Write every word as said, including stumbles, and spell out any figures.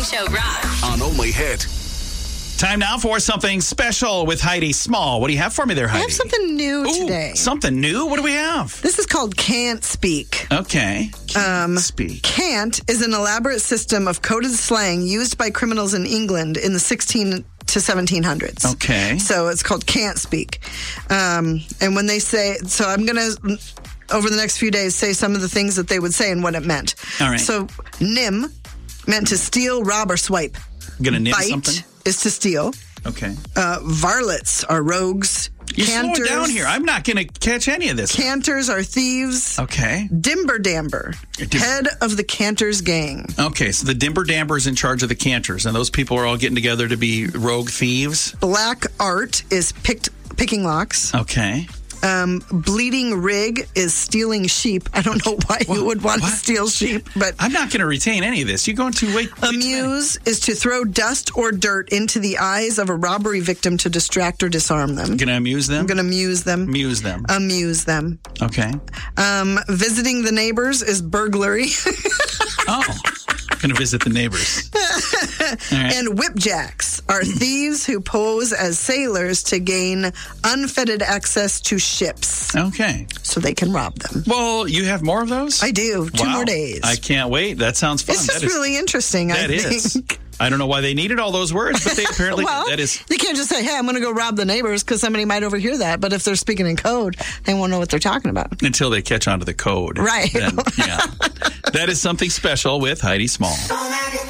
Show Rock. On Only Hit. Time now for something special with Heidi Small. What do you have for me there, Heidi? I have something new Ooh, today. Something new? What do we have? This is called Can't Speak. Okay. Can't Um, speak. Can't is an elaborate system of coded slang used by criminals in England in the sixteen to seventeen hundreds. Okay. So it's called Can't Speak. Um, and when they say, so I'm going to, over the next few days, say some of the things that they would say and what it meant. All right. So nim meant to steal, rob, or swipe. You gonna name Bite something? is to steal. Okay. Uh, varlets are rogues. You slow it Cantors, down here. I'm not going to catch any of this. Cantors are thieves. Okay. Dimber Damber, Dim- head of the Cantors gang. Okay, so the Dimber Damber is in charge of the Cantors, and those people are all getting together to be rogue thieves. Black Art is picked, picking locks. Okay. Um, Bleeding Rig is stealing sheep. I don't know why you would want What? to steal sheep, but I'm not going to retain any of this. You're going to wait. wait Amuse is to throw dust or dirt into the eyes of a robbery victim to distract or disarm them. Going to amuse them? I'm going to amuse them. amuse them. Amuse them. Okay. Um, visiting the neighbors is burglary. Oh. Going to visit the neighbors. All right. And whipjacks are thieves who pose as sailors to gain unfettered access to ships Okay. so they can rob them. Well, you have more of those? I do. Two Wow. more days. I can't wait. That sounds fun. it's just That is- really interesting, That I is. think. I don't know why they needed all those words, but they apparently Well, that is. they can't just say, hey, I'm going to go rob the neighbors because somebody might overhear that. But if they're speaking in code, they won't know what they're talking about. Until they catch on to the code. Right. Then, yeah. That is something special with Heidi Small.